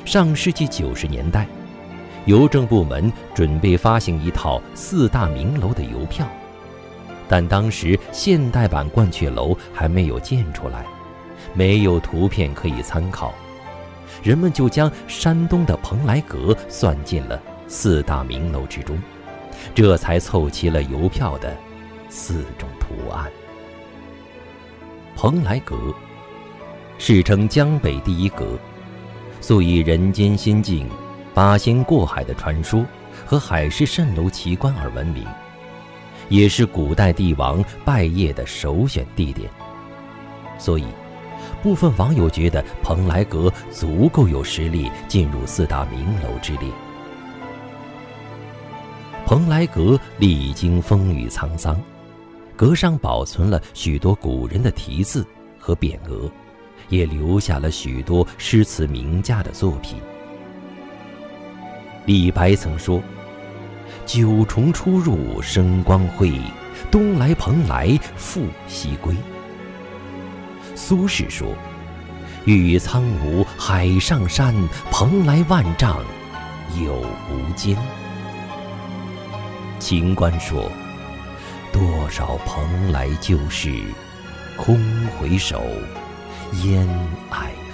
上世纪90年代，邮政部门准备发行一套4大名楼的邮票，但当时现代版鹳雀楼还没有建出来，没有图片可以参考，人们就将山东的蓬莱阁算进了4大名楼之中，这才凑齐了邮票的4种图案。蓬莱阁世称江北第一阁，素以人间仙境、八仙过海的传说和海市蜃楼奇观而闻名，也是古代帝王拜谒的首选地点。所以部分网友觉得蓬莱阁足够有实力进入4大名楼之列。蓬莱阁历经风雨沧桑，阁上保存了许多古人的题字和匾额，也留下了许多诗词名家的作品。李白曾说：“九重出入生光辉，东来蓬莱复西归。”苏轼说：“玉苍梧海上山，蓬莱万丈有无间。”秦观说：“多少蓬莱旧事，空回首，烟霭